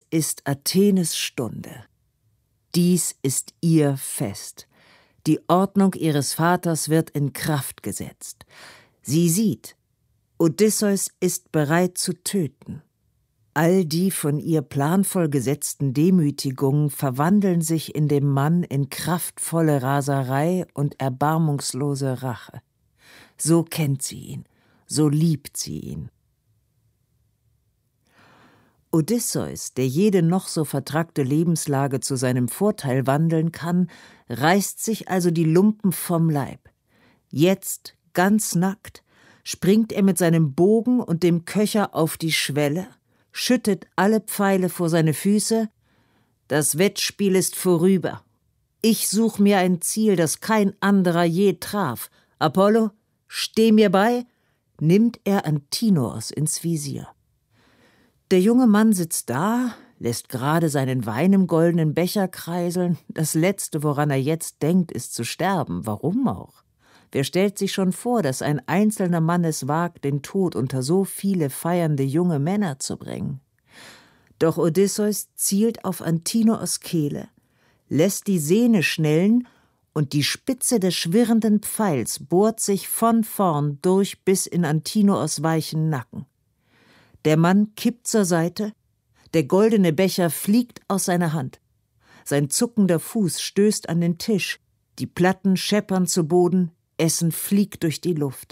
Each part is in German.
ist Athenes Stunde. Dies ist ihr Fest. Die Ordnung ihres Vaters wird in Kraft gesetzt. Sie sieht, Odysseus ist bereit zu töten. All die von ihr planvoll gesetzten Demütigungen verwandeln sich in dem Mann in kraftvolle Raserei und erbarmungslose Rache. So kennt sie ihn, so liebt sie ihn. Odysseus, der jede noch so vertrackte Lebenslage zu seinem Vorteil wandeln kann, reißt sich also die Lumpen vom Leib. Jetzt, ganz nackt, springt er mit seinem Bogen und dem Köcher auf die Schwelle, schüttet alle Pfeile vor seine Füße. Das Wettspiel ist vorüber. Ich such mir ein Ziel, das kein anderer je traf. Apollo, steh mir bei, nimmt er Antinoos ins Visier. Der junge Mann sitzt da, lässt gerade seinen Wein im goldenen Becher kreiseln. Das Letzte, woran er jetzt denkt, ist zu sterben. Warum auch? Wer stellt sich schon vor, dass ein einzelner Mann es wagt, den Tod unter so viele feiernde junge Männer zu bringen? Doch Odysseus zielt auf Antinoos Kehle, lässt die Sehne schnellen und die Spitze des schwirrenden Pfeils bohrt sich von vorn durch bis in Antinoos weichen Nacken. Der Mann kippt zur Seite, der goldene Becher fliegt aus seiner Hand. Sein zuckender Fuß stößt an den Tisch, die Platten scheppern zu Boden, Essen fliegt durch die Luft.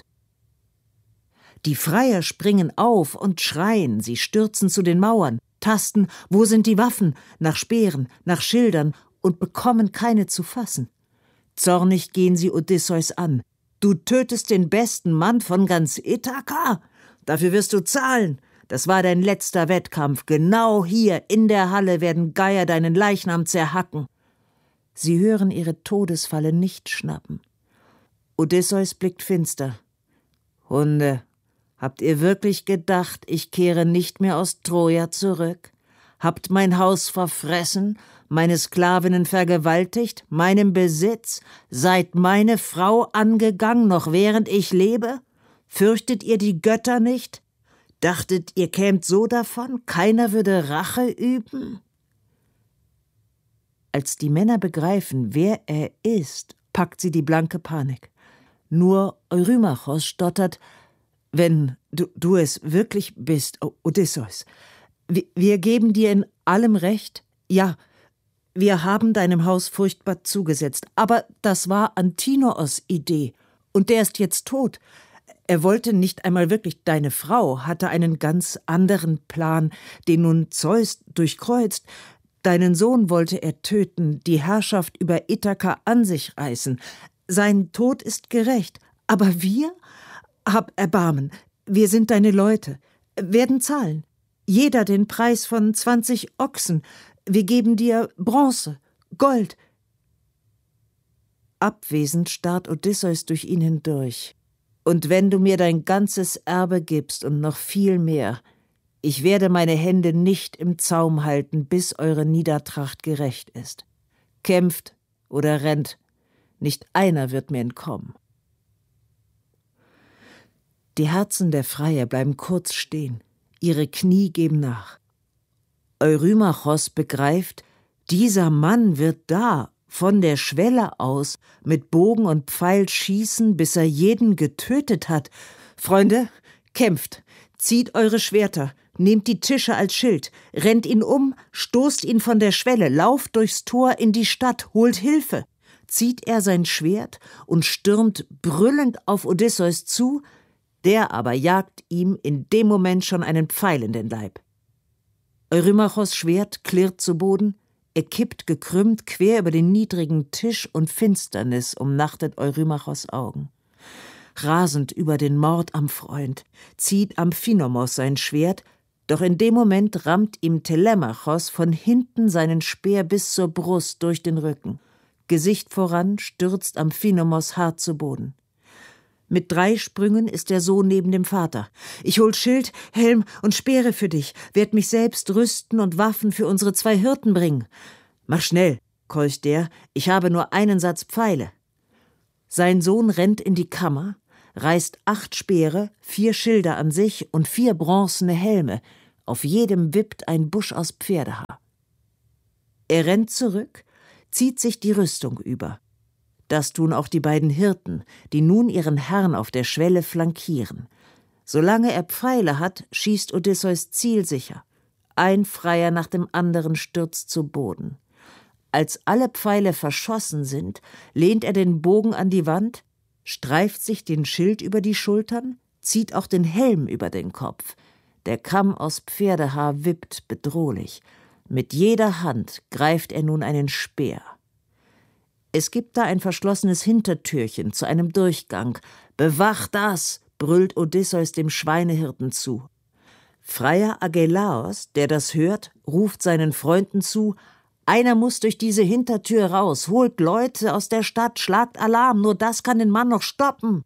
Die Freier springen auf und schreien, sie stürzen zu den Mauern, tasten, wo sind die Waffen, nach Speeren, nach Schildern und bekommen keine zu fassen. Zornig gehen sie Odysseus an. »Du tötest den besten Mann von ganz Ithaka? Dafür wirst du zahlen. Das war dein letzter Wettkampf. Genau hier in der Halle werden Geier deinen Leichnam zerhacken.« Sie hören ihre Todesfalle nicht schnappen. Odysseus blickt finster. »Hunde, habt ihr wirklich gedacht, ich kehre nicht mehr aus Troja zurück? Habt mein Haus verfressen, meine Sklavinnen vergewaltigt, meinem Besitz? Seid meine Frau angegangen, noch während ich lebe? Fürchtet ihr die Götter nicht? Dachtet, ihr kämt so davon, keiner würde Rache üben?« Als die Männer begreifen, wer er ist, packt sie die blanke Panik. Nur Eurymachos stottert, »Wenn du es wirklich bist, Odysseus, wir geben dir in allem Recht. Ja, wir haben deinem Haus furchtbar zugesetzt, aber das war Antinoos Idee, und der ist jetzt tot. Er wollte nicht einmal wirklich deine Frau, hatte einen ganz anderen Plan, den nun Zeus durchkreuzt. Deinen Sohn wollte er töten, die Herrschaft über Ithaka an sich reißen. Sein Tod ist gerecht, aber wir? Hab Erbarmen, wir sind deine Leute, werden zahlen. Jeder den Preis von 20 Ochsen. Wir geben dir Bronze, Gold.« Abwesend starrt Odysseus durch ihn hindurch. »Und wenn du mir dein ganzes Erbe gibst und noch viel mehr, ich werde meine Hände nicht im Zaum halten, bis eure Niedertracht gerecht ist. Kämpft oder rennt, nicht einer wird mir entkommen.« Die Herzen der Freier bleiben kurz stehen, ihre Knie geben nach. Eurymachos begreift, dieser Mann wird da, von der Schwelle aus, mit Bogen und Pfeil schießen, bis er jeden getötet hat. »Freunde, kämpft, zieht eure Schwerter, nehmt die Tische als Schild, rennt ihn um, stoßt ihn von der Schwelle, lauft durchs Tor in die Stadt, holt Hilfe.« Zieht er sein Schwert und stürmt brüllend auf Odysseus zu, der aber jagt ihm in dem Moment schon einen Pfeil in den Leib. Eurymachos Schwert klirrt zu Boden, er kippt gekrümmt quer über den niedrigen Tisch und Finsternis umnachtet Eurymachos Augen. Rasend über den Mord am Freund zieht Amphinomos sein Schwert, doch in dem Moment rammt ihm Telemachos von hinten seinen Speer bis zur Brust durch den Rücken. Gesicht voran stürzt Amphinomos hart zu Boden. Mit 3 Sprüngen ist der Sohn neben dem Vater. »Ich hol Schild, Helm und Speere für dich, werd mich selbst rüsten und Waffen für unsere 2 Hirten bringen.« »Mach schnell«, keucht der, »ich habe nur einen Satz Pfeile.« Sein Sohn rennt in die Kammer, reißt 8 Speere, 4 Schilde an sich und 4 bronzene Helme. auf jedem wippt ein Busch aus Pferdehaar. Er rennt zurück, zieht sich die Rüstung über. Das tun auch die beiden Hirten, die nun ihren Herrn auf der Schwelle flankieren. Solange er Pfeile hat, schießt Odysseus zielsicher. Ein Freier nach dem anderen stürzt zu Boden. Als alle Pfeile verschossen sind, lehnt er den Bogen an die Wand, streift sich den Schild über die Schultern, zieht auch den Helm über den Kopf. Der Kamm aus Pferdehaar wippt bedrohlich. Mit jeder Hand greift er nun einen Speer. Es gibt da ein verschlossenes Hintertürchen zu einem Durchgang. »Bewacht das«, brüllt Odysseus dem Schweinehirten zu. Freier Agelaos, der das hört, ruft seinen Freunden zu: »Einer muss durch diese Hintertür raus, holt Leute aus der Stadt, schlagt Alarm, nur das kann den Mann noch stoppen.«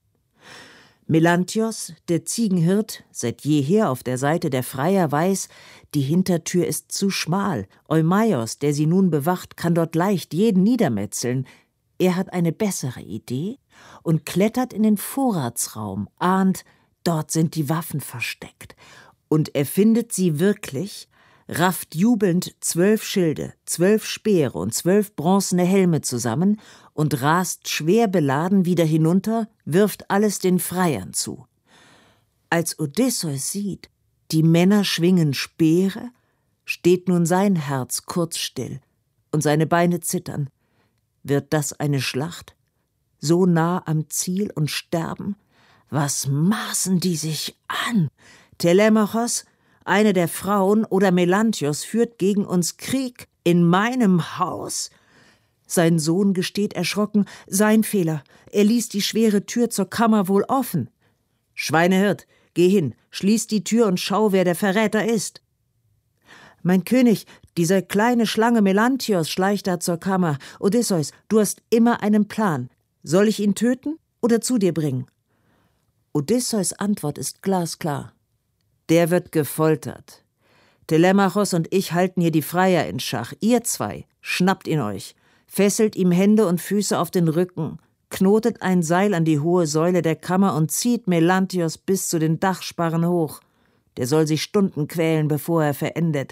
Melanthios, der Ziegenhirt, seit jeher auf der Seite der Freier, weiß, die Hintertür ist zu schmal. Eumaios, der sie nun bewacht, kann dort leicht jeden niedermetzeln. Er hat eine bessere Idee und klettert in den Vorratsraum, ahnt, dort sind die Waffen versteckt. Und er findet sie wirklich, rafft jubelnd 12 Schilde, 12 Speere und 12 bronzene Helme zusammen und rast schwer beladen wieder hinunter, wirft alles den Freiern zu. Als Odysseus sieht, die Männer schwingen Speere, steht nun sein Herz kurz still und seine Beine zittern. Wird das eine Schlacht? So nah am Ziel und sterben? Was maßen die sich an? Telemachos, eine der Frauen, oder Melanthios führt gegen uns Krieg in meinem Haus? Sein Sohn gesteht erschrocken, sein Fehler. Er ließ die schwere Tür zur Kammer wohl offen. »Schweinehirt, geh hin, schließ die Tür und schau, wer der Verräter ist.« »Mein König, diese kleine Schlange Melanthios schleicht da zur Kammer. Odysseus, du hast immer einen Plan. Soll ich ihn töten oder zu dir bringen?« Odysseus' Antwort ist glasklar. Der wird gefoltert. Telemachos und ich halten hier die Freier in Schach. Ihr zwei, schnappt ihn euch, fesselt ihm Hände und Füße auf den Rücken, knotet ein Seil an die hohe Säule der Kammer und zieht Melanthios bis zu den Dachsparren hoch. Der soll sich Stunden quälen, bevor er verendet.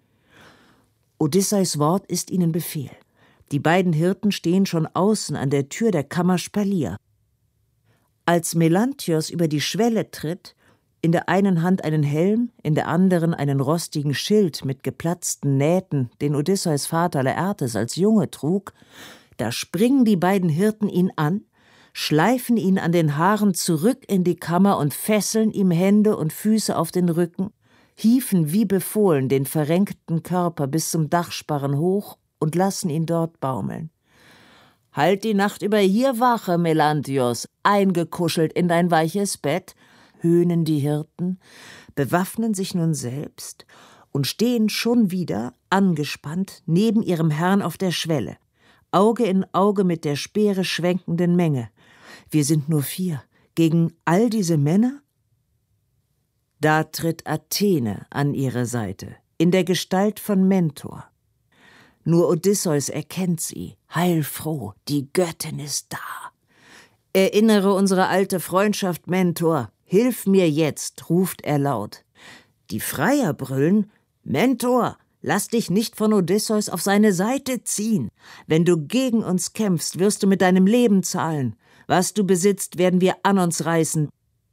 Odysseus' Wort ist ihnen Befehl. Die beiden Hirten stehen schon außen an der Tür der Kammer Spalier. Als Melanthios über die Schwelle tritt, in der einen Hand einen Helm, in der anderen einen rostigen Schild mit geplatzten Nähten, den Odysseus Vater Laertes als Junge trug, da springen die beiden Hirten ihn an, schleifen ihn an den Haaren zurück in die Kammer und fesseln ihm Hände und Füße auf den Rücken, hieven wie befohlen den verrenkten Körper bis zum Dachsparren hoch und lassen ihn dort baumeln. »Halt die Nacht über hier Wache, Melanthios, eingekuschelt in dein weiches Bett«, höhnen die Hirten, bewaffnen sich nun selbst und stehen schon wieder, angespannt, neben ihrem Herrn auf der Schwelle, Auge in Auge mit der Speere schwenkenden Menge. Wir sind nur 4, gegen all diese Männer? Da tritt Athene an ihre Seite, in der Gestalt von Mentor. Nur Odysseus erkennt sie, heilfroh, die Göttin ist da. »Erinnere unsere alte Freundschaft, Mentor, hilf mir jetzt«, ruft er laut. Die Freier brüllen: »Mentor, lass dich nicht von Odysseus auf seine Seite ziehen. Wenn du gegen uns kämpfst, wirst du mit deinem Leben zahlen. Was du besitzt, werden wir an uns reißen.«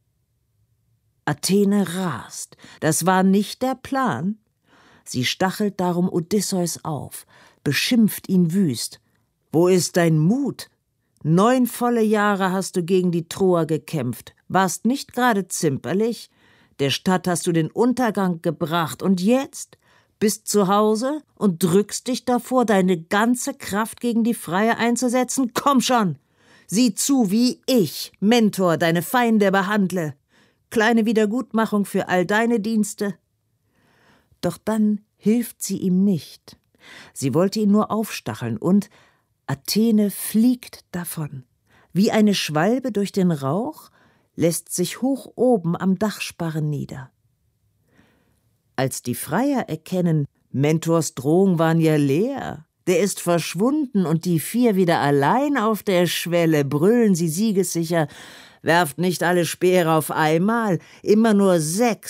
Athene rast. Das war nicht der Plan. Sie stachelt darum Odysseus auf, beschimpft ihn wüst. »Wo ist dein Mut? 9 volle Jahre hast du gegen die Troer gekämpft, warst nicht gerade zimperlich. Der Stadt hast du den Untergang gebracht und jetzt bist zu Hause und drückst dich davor, deine ganze Kraft gegen die Freier einzusetzen? Komm schon! Sieh zu, wie ich, Mentor, deine Feinde behandle. Kleine Wiedergutmachung für all deine Dienste.« Doch dann hilft sie ihm nicht. Sie wollte ihn nur aufstacheln und Athene fliegt davon. Wie eine Schwalbe durch den Rauch, lässt sich hoch oben am Dachsparren nieder. Als die Freier erkennen, Mentors Drohung waren ja leer, der ist verschwunden und die 4 wieder allein auf der Schwelle, brüllen sie siegessicher: »Werft nicht alle Speere auf einmal, immer nur 6.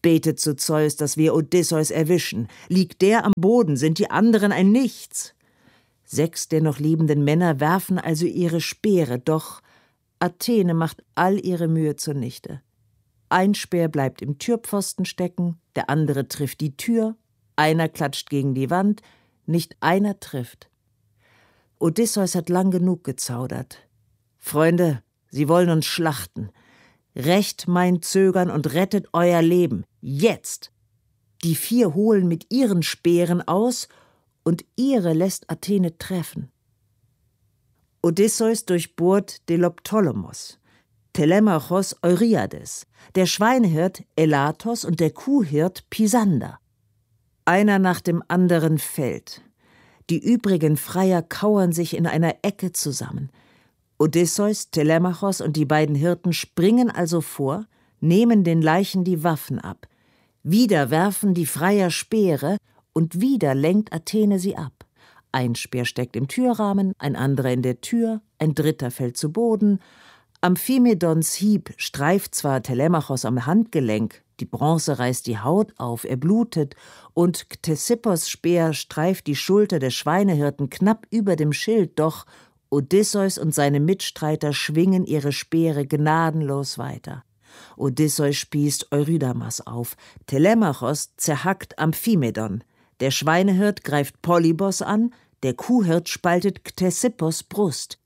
Betet zu Zeus, dass wir Odysseus erwischen. Liegt der am Boden, sind die anderen ein Nichts. 6 der noch lebenden Männer werfen also ihre Speere, doch Athene macht all ihre Mühe zunichte. Ein Speer bleibt im Türpfosten stecken, der andere trifft die Tür, einer klatscht gegen die Wand, nicht einer trifft. Odysseus hat lang genug gezaudert. Freunde, sie wollen uns schlachten. Rächt mein Zögern und rettet euer Leben. Jetzt! Die 4 holen mit ihren Speeren aus und ihre lässt Athene treffen. Odysseus durchbohrt Deloptolemos, Telemachos Euryades, der Schweinehirt Elatos und der Kuhhirt Pisander. Einer nach dem anderen fällt. Die übrigen Freier kauern sich in einer Ecke zusammen. Odysseus, Telemachos und die beiden Hirten springen also vor, nehmen den Leichen die Waffen ab. Wieder werfen die Freier Speere und wieder lenkt Athene sie ab. Ein Speer steckt im Türrahmen, ein anderer in der Tür, ein dritter fällt zu Boden. Amphimedons Hieb streift zwar Telemachos am Handgelenk, die Bronze reißt die Haut auf, er blutet, und Ktesippos Speer streift die Schulter des Schweinehirten knapp über dem Schild, doch Odysseus und seine Mitstreiter schwingen ihre Speere gnadenlos weiter. Odysseus spießt Eurydamas auf, Telemachos zerhackt Amphimedon, der Schweinehirt greift Polybos an, der Kuhhirt spaltet Ktesippos Brust.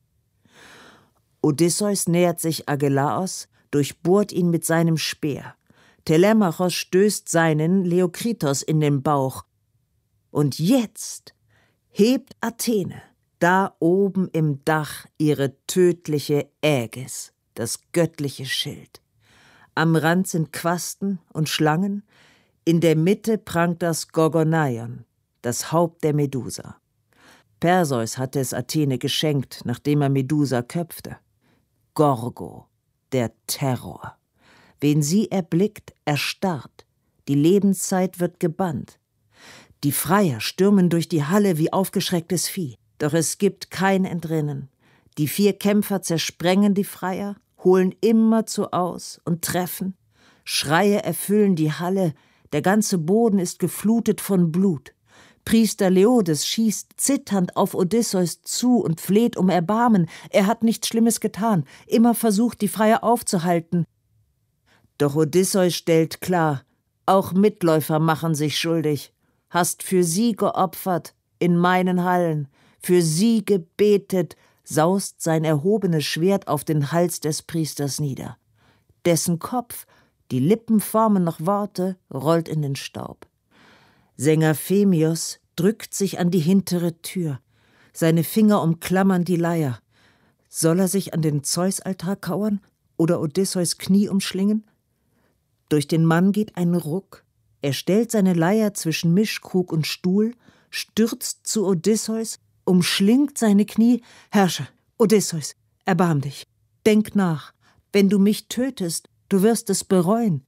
Odysseus nähert sich Agelaos, durchbohrt ihn mit seinem Speer. Telemachos stößt seinen Leokritos in den Bauch. Und jetzt hebt Athene da oben im Dach ihre tödliche Ägis, das göttliche Schild. Am Rand sind Quasten und Schlangen, in der Mitte prangt das Gorgoneion, das Haupt der Medusa. Perseus hatte es Athene geschenkt, nachdem er Medusa köpfte. Gorgo, der Terror. Wen sie erblickt, erstarrt. Die Lebenszeit wird gebannt. Die Freier stürmen durch die Halle wie aufgeschrecktes Vieh. Doch es gibt kein Entrinnen. Die 4 Kämpfer zersprengen die Freier, holen immerzu aus und treffen. Schreie erfüllen die Halle, der ganze Boden ist geflutet von Blut. Priester Leodes schießt zitternd auf Odysseus zu und fleht um Erbarmen. Er hat nichts Schlimmes getan, immer versucht, die Freier aufzuhalten. Doch Odysseus stellt klar, auch Mitläufer machen sich schuldig. Hast für sie geopfert, in meinen Hallen, für sie gebetet, saust sein erhobenes Schwert auf den Hals des Priesters nieder. Dessen Kopf, die Lippen formen noch Worte, rollt in den Staub. Sänger Phemios drückt sich an die hintere Tür. Seine Finger umklammern die Leier. Soll er sich an den Zeusaltar kauern oder Odysseus Knie umschlingen? Durch den Mann geht ein Ruck. Er stellt seine Leier zwischen Mischkrug und Stuhl, stürzt zu Odysseus, umschlingt seine Knie. Herrscher, Odysseus, erbarm dich. Denk nach. Wenn du mich tötest, du wirst es bereuen.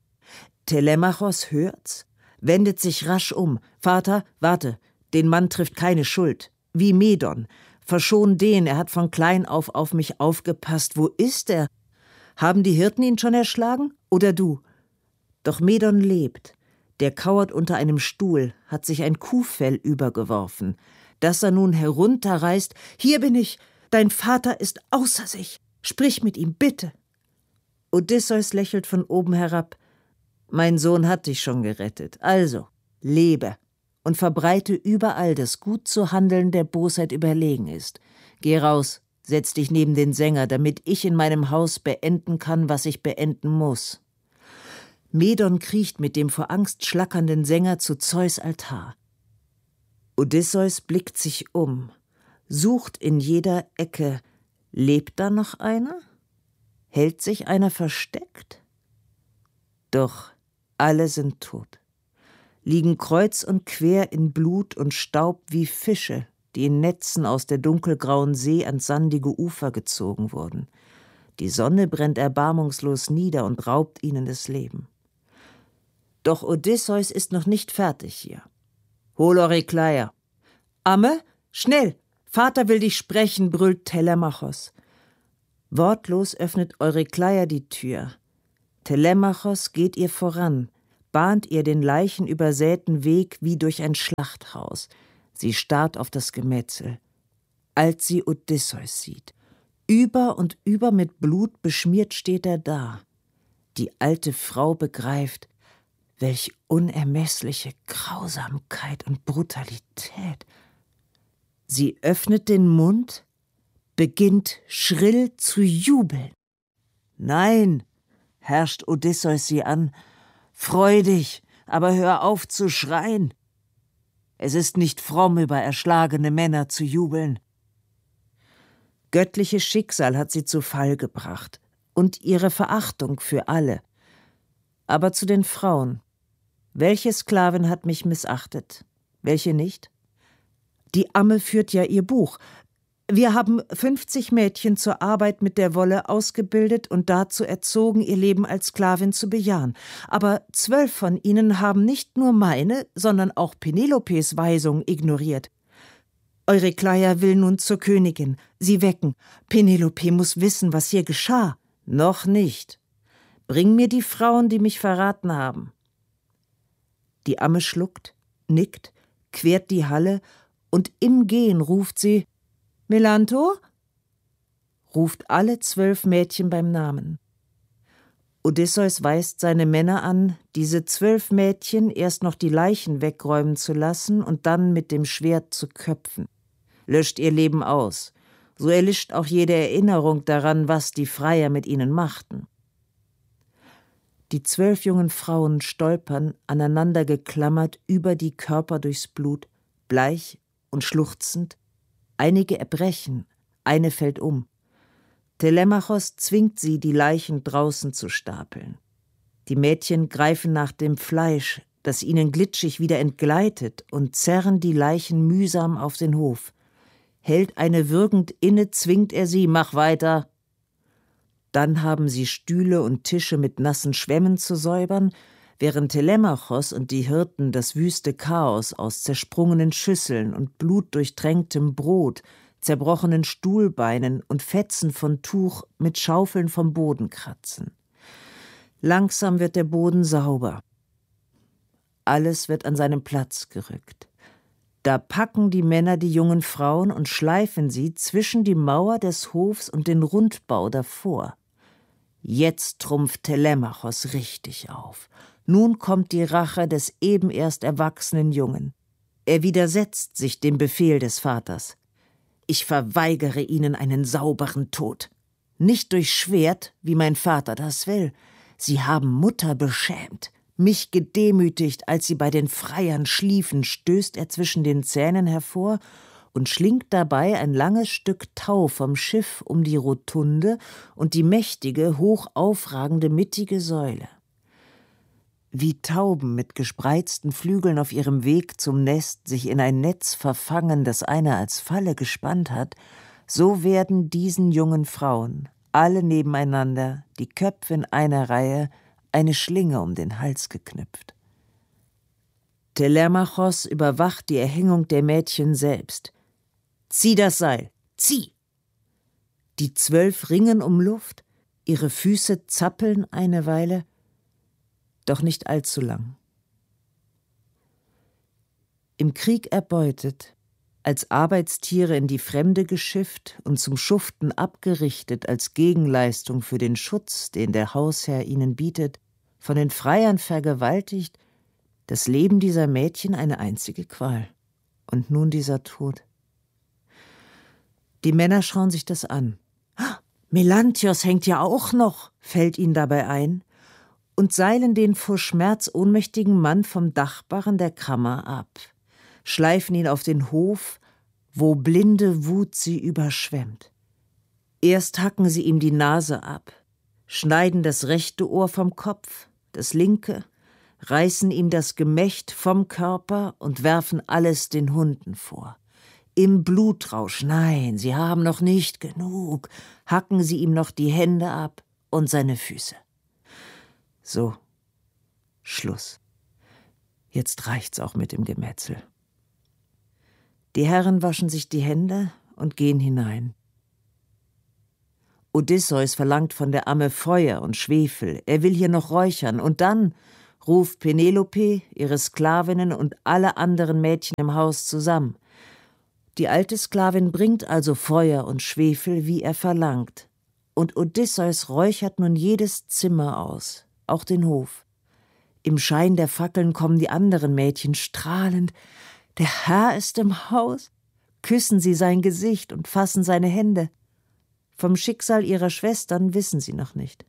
Telemachos hört's, wendet sich rasch um. Vater, warte, den Mann trifft keine Schuld. Wie Medon. Verschon den, er hat von klein auf mich aufgepasst. Wo ist er? Haben die Hirten ihn schon erschlagen? Oder du? Doch Medon lebt. Der kauert unter einem Stuhl, hat sich ein Kuhfell übergeworfen. Dass er nun herunterreißt, hier bin ich, dein Vater ist außer sich. Sprich mit ihm, bitte. Odysseus lächelt von oben herab. Mein Sohn hat dich schon gerettet. Also, lebe und verbreite überall, dass gut zu handeln der Bosheit überlegen ist. Geh raus, setz dich neben den Sänger, damit ich in meinem Haus beenden kann, was ich beenden muss. Medon kriecht mit dem vor Angst schlackernden Sänger zu Zeus Altar. Odysseus blickt sich um, sucht in jeder Ecke. Lebt da noch einer? Hält sich einer versteckt? Doch alle sind tot, liegen kreuz und quer in Blut und Staub wie Fische, die in Netzen aus der dunkelgrauen See ans sandige Ufer gezogen wurden. Die Sonne brennt erbarmungslos nieder und raubt ihnen das Leben. Doch Odysseus ist noch nicht fertig hier. Hol Eurykleia. Amme, schnell, Vater will dich sprechen, brüllt Telemachos. Wortlos öffnet Eurykleia die Tür. Telemachos geht ihr voran, bahnt ihr den leichenübersäten Weg wie durch ein Schlachthaus. Sie starrt auf das Gemetzel. Als sie Odysseus sieht, über und über mit Blut beschmiert steht er da. Die alte Frau begreift, welch unermessliche Grausamkeit und Brutalität. Sie öffnet den Mund, beginnt schrill zu jubeln. »Nein«, herrscht Odysseus sie an, »freu dich, aber hör auf zu schreien. Es ist nicht fromm, über erschlagene Männer zu jubeln.« Göttliches Schicksal hat sie zu Fall gebracht und ihre Verachtung für alle. Aber zu den Frauen. Welche Sklavin hat mich missachtet? Welche nicht? Die Amme führt ja ihr Buch. Wir haben 50 Mädchen zur Arbeit mit der Wolle ausgebildet und dazu erzogen, ihr Leben als Sklavin zu bejahen. Aber 12 von ihnen haben nicht nur meine, sondern auch Penelopes Weisung ignoriert. Eurykleia will nun zur Königin, sie wecken. Penelope muss wissen, was hier geschah. Noch nicht. Bring mir die Frauen, die mich verraten haben. Die Amme schluckt, nickt, quert die Halle und im Gehen ruft sie: »Melanto?« ruft alle 12 Mädchen beim Namen. Odysseus weist seine Männer an, diese 12 Mädchen erst noch die Leichen wegräumen zu lassen und dann mit dem Schwert zu köpfen. Löscht ihr Leben aus, so erlischt auch jede Erinnerung daran, was die Freier mit ihnen machten. Die 12 jungen Frauen stolpern, aneinander geklammert, über die Körper durchs Blut, bleich und schluchzend. Einige erbrechen, eine fällt um. Telemachos zwingt sie, die Leichen draußen zu stapeln. Die Mädchen greifen nach dem Fleisch, das ihnen glitschig wieder entgleitet, und zerren die Leichen mühsam auf den Hof. Hält eine würgend inne, zwingt er sie: »Mach weiter!« Dann haben sie Stühle und Tische mit nassen Schwämmen zu säubern, während Telemachos und die Hirten das wüste Chaos aus zersprungenen Schüsseln und blutdurchtränktem Brot, zerbrochenen Stuhlbeinen und Fetzen von Tuch mit Schaufeln vom Boden kratzen. Langsam wird der Boden sauber. Alles wird an seinen Platz gerückt. Da packen die Männer die jungen Frauen und schleifen sie zwischen die Mauer des Hofs und den Rundbau davor. Jetzt trumpft Telemachos richtig auf. Nun kommt die Rache des eben erst erwachsenen Jungen. Er widersetzt sich dem Befehl des Vaters. »Ich verweigere ihnen einen sauberen Tod. Nicht durch Schwert, wie mein Vater das will. Sie haben Mutter beschämt, mich gedemütigt, als sie bei den Freiern schliefen«, stößt er zwischen den Zähnen hervor und schlingt dabei ein langes Stück Tau vom Schiff um die Rotunde und die mächtige, hoch aufragende mittige Säule. Wie Tauben mit gespreizten Flügeln auf ihrem Weg zum Nest sich in ein Netz verfangen, das einer als Falle gespannt hat, so werden diesen jungen Frauen, alle nebeneinander, die Köpfe in einer Reihe, eine Schlinge um den Hals geknüpft. Telemachos überwacht die Erhängung der Mädchen selbst. »Zieh das Seil, zieh!« Die 12 ringen um Luft, ihre Füße zappeln eine Weile, doch nicht allzu lang. Im Krieg erbeutet, als Arbeitstiere in die Fremde geschifft und zum Schuften abgerichtet als Gegenleistung für den Schutz, den der Hausherr ihnen bietet, von den Freiern vergewaltigt, das Leben dieser Mädchen eine einzige Qual. Und nun dieser Tod. Die Männer schauen sich das an. »Melanthios hängt ja auch noch«, fällt ihnen dabei ein, und seilen den vor Schmerz ohnmächtigen Mann vom Dachbarren der Kammer ab, schleifen ihn auf den Hof, wo blinde Wut sie überschwemmt. Erst hacken sie ihm die Nase ab, schneiden das rechte Ohr vom Kopf, das linke, reißen ihm das Gemächt vom Körper und werfen alles den Hunden vor. Im Blutrausch, nein, sie haben noch nicht genug, hacken sie ihm noch die Hände ab und seine Füße. So, Schluss. Jetzt reicht's auch mit dem Gemetzel. Die Herren waschen sich die Hände und gehen hinein. Odysseus verlangt von der Amme Feuer und Schwefel, er will hier noch räuchern, und dann ruft Penelope, ihre Sklavinnen und alle anderen Mädchen im Haus zusammen. Die alte Sklavin bringt also Feuer und Schwefel, wie er verlangt. Und Odysseus räuchert nun jedes Zimmer aus, auch den Hof. Im Schein der Fackeln kommen die anderen Mädchen strahlend. Der Herr ist im Haus. Küssen sie sein Gesicht und fassen seine Hände. Vom Schicksal ihrer Schwestern wissen sie noch nicht.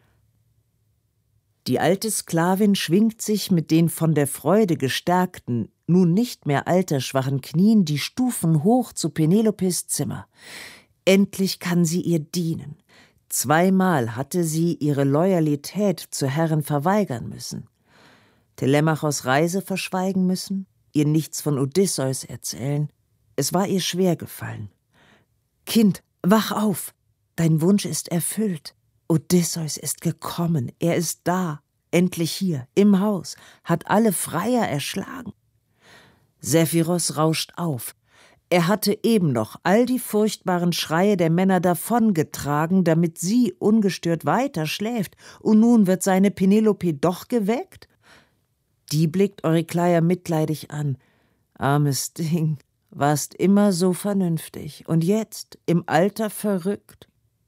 Die alte Sklavin schwingt sich mit den von der Freude gestärkten, nun nicht mehr altersschwachen Knien die Stufen hoch zu Penelopes Zimmer. Endlich kann sie ihr dienen. 2-mal hatte sie ihre Loyalität zur Herrin verweigern müssen. Telemachos Reise verschweigen müssen, ihr nichts von Odysseus erzählen. Es war ihr schwer gefallen. »Kind, wach auf! Dein Wunsch ist erfüllt. Odysseus ist gekommen, er ist da, endlich hier, im Haus, hat alle Freier erschlagen.« Sephiros rauscht auf. Er hatte eben noch all die furchtbaren Schreie der Männer davongetragen, damit sie ungestört weiter schläft, und nun wird seine Penelope doch geweckt? Die blickt Eurykleia mitleidig an. »Armes Ding, warst immer so vernünftig und jetzt im Alter verrückt?«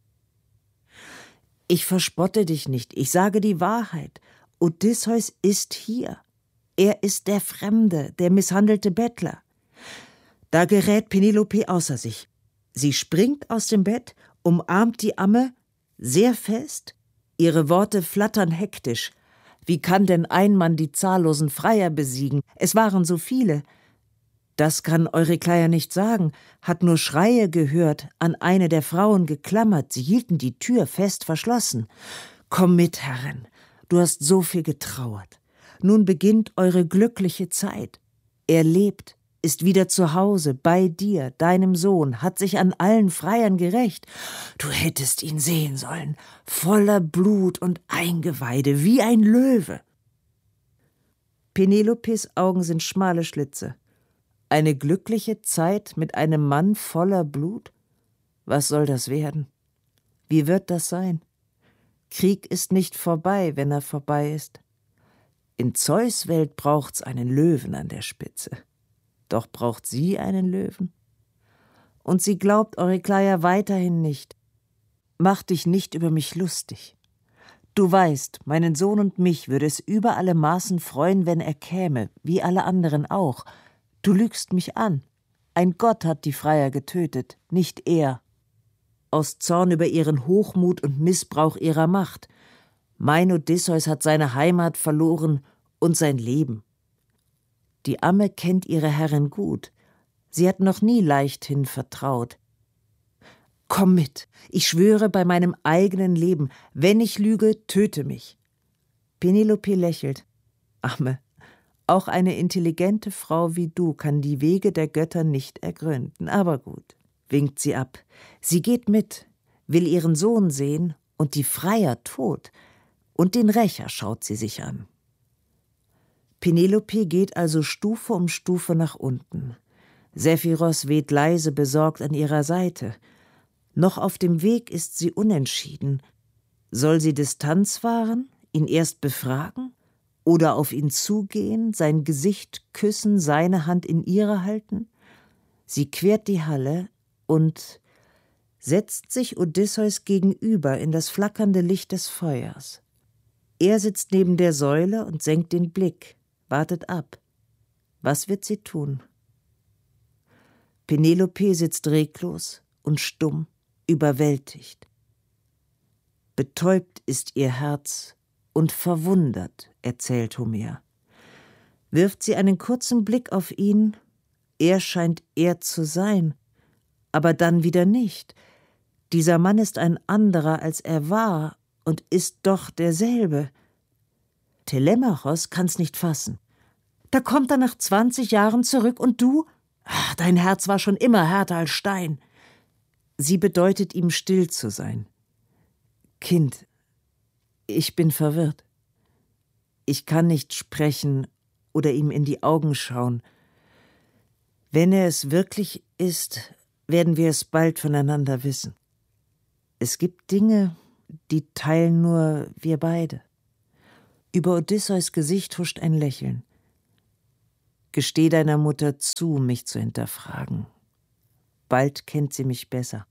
»Ich verspotte dich nicht, ich sage die Wahrheit. Odysseus ist hier. Er ist der Fremde, der misshandelte Bettler.« Da gerät Penelope außer sich. Sie springt aus dem Bett, umarmt die Amme sehr fest. Ihre Worte flattern hektisch. Wie kann denn ein Mann die zahllosen Freier besiegen? Es waren so viele. Das kann Eurykleia nicht sagen, hat nur Schreie gehört, an eine der Frauen geklammert, sie hielten die Tür fest verschlossen. »Komm mit, Herrin, du hast so viel getrauert. Nun beginnt eure glückliche Zeit. Er lebt, ist wieder zu Hause, bei dir, deinem Sohn, hat sich an allen Freiern gerächt. Du hättest ihn sehen sollen, voller Blut und Eingeweide, wie ein Löwe.« Penelopes Augen sind schmale Schlitze. Eine glückliche Zeit mit einem Mann voller Blut? Was soll das werden? Wie wird das sein? Krieg ist nicht vorbei, wenn er vorbei ist. In Zeus' Welt braucht's einen Löwen an der Spitze. Doch braucht sie einen Löwen? Und sie glaubt Eurykleia weiterhin nicht. Mach dich nicht über mich lustig. Du weißt, meinen Sohn und mich würde es über alle Maßen freuen, wenn er käme, wie alle anderen auch. Du lügst mich an. Ein Gott hat die Freier getötet, nicht er. Aus Zorn über ihren Hochmut und Missbrauch ihrer Macht. Mein Odysseus hat seine Heimat verloren und sein Leben. Die Amme kennt ihre Herrin gut. Sie hat noch nie leichthin vertraut. Komm mit, ich schwöre bei meinem eigenen Leben, wenn ich lüge, töte mich. Penelope lächelt. Amme, auch eine intelligente Frau wie du kann die Wege der Götter nicht ergründen. Aber gut, winkt sie ab. Sie geht mit, will ihren Sohn sehen und die Freier tot. Und den Rächer schaut sie sich an. Penelope geht also Stufe um Stufe nach unten. Sephiros weht leise besorgt an ihrer Seite. Noch auf dem Weg ist sie unentschieden. Soll sie Distanz wahren, ihn erst befragen? Oder auf ihn zugehen, sein Gesicht küssen, seine Hand in ihre halten? Sie quert die Halle und setzt sich Odysseus gegenüber in das flackernde Licht des Feuers. Er sitzt neben der Säule und senkt den Blick, wartet ab. Was wird sie tun? Penelope sitzt reglos und stumm, überwältigt. Betäubt ist ihr Herz und verwundert, erzählt Homer. Wirft sie einen kurzen Blick auf ihn, er scheint er zu sein, aber dann wieder nicht. Dieser Mann ist ein anderer, als er war, und ist doch derselbe. Telemachos kann's nicht fassen. Da kommt er nach 20 Jahren zurück und du? Ach, dein Herz war schon immer härter als Stein. Sie bedeutet ihm, still zu sein. Kind, ich bin verwirrt. Ich kann nicht sprechen oder ihm in die Augen schauen. Wenn er es wirklich ist, werden wir es bald voneinander wissen. Es gibt Dinge, die teilen nur wir beide. Über Odysseus Gesicht huscht ein Lächeln. Gesteh deiner Mutter zu, mich zu hinterfragen. Bald kennt sie mich besser.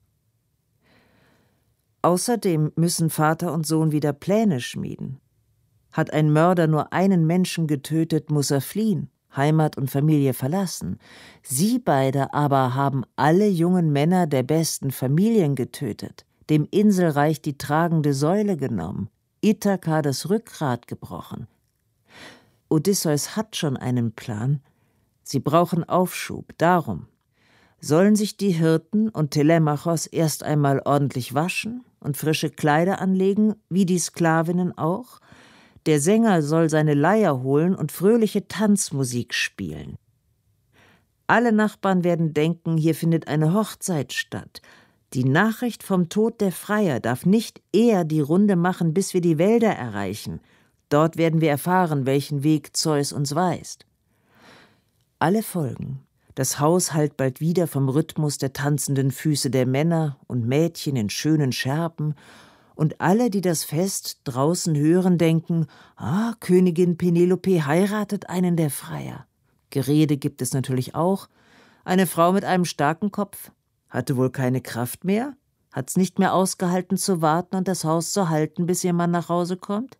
Außerdem müssen Vater und Sohn wieder Pläne schmieden. Hat ein Mörder nur einen Menschen getötet, muss er fliehen, Heimat und Familie verlassen. Sie beide aber haben alle jungen Männer der besten Familien getötet, dem Inselreich die tragende Säule genommen, Ithaka das Rückgrat gebrochen. Odysseus hat schon einen Plan. Sie brauchen Aufschub, darum. Sollen sich die Hirten und Telemachos erst einmal ordentlich waschen und frische Kleider anlegen, wie die Sklavinnen auch? Der Sänger soll seine Leier holen und fröhliche Tanzmusik spielen. Alle Nachbarn werden denken, hier findet eine Hochzeit statt. Die Nachricht vom Tod der Freier darf nicht eher die Runde machen, bis wir die Wälder erreichen. Dort werden wir erfahren, welchen Weg Zeus uns weist. Alle folgen. Das Haus hallt bald wieder vom Rhythmus der tanzenden Füße der Männer und Mädchen in schönen Schärpen, und alle, die das Fest draußen hören, denken, Königin Penelope heiratet einen der Freier. Gerede gibt es natürlich auch. Eine Frau mit einem starken Kopf. Hatte wohl keine Kraft mehr? Hat's nicht mehr ausgehalten zu warten und das Haus zu halten, bis ihr Mann nach Hause kommt?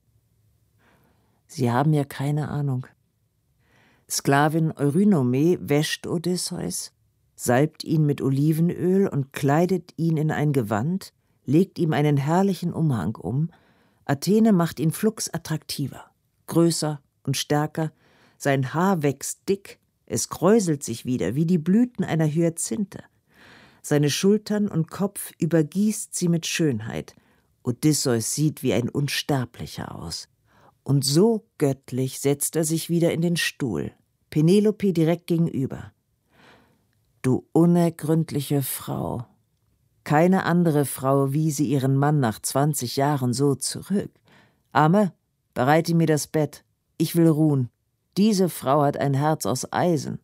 Sie haben ja keine Ahnung. Sklavin Eurynome wäscht Odysseus, salbt ihn mit Olivenöl und kleidet ihn in ein Gewand, legt ihm einen herrlichen Umhang um. Athene macht ihn flugs attraktiver, größer und stärker. Sein Haar wächst dick, es kräuselt sich wieder wie die Blüten einer Hyazinthe. Seine Schultern und Kopf übergießt sie mit Schönheit. Odysseus sieht wie ein Unsterblicher aus. Und so göttlich setzt er sich wieder in den Stuhl, Penelope direkt gegenüber. Du unergründliche Frau. Keine andere Frau wiese ihren Mann nach 20 Jahren so zurück. Amme, bereite mir das Bett. Ich will ruhen. Diese Frau hat ein Herz aus Eisen.